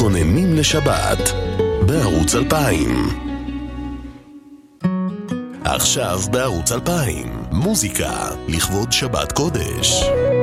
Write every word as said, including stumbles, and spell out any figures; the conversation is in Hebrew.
מתכוננים לשבת בערוץ אלפיים. עכשיו בערוץ אלפיים, מוזיקה לכבוד שבת קודש.